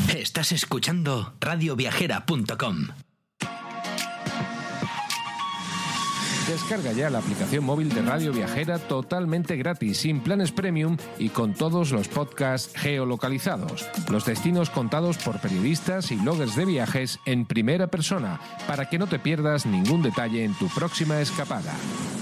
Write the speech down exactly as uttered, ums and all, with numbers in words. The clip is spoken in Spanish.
Estás escuchando radio viajera punto com. Descarga ya la aplicación móvil de Radio Viajera totalmente gratis, sin planes premium y con todos los podcasts geolocalizados. Los destinos contados por periodistas y bloggers de viajes en primera persona, para que no te pierdas ningún detalle en tu próxima escapada.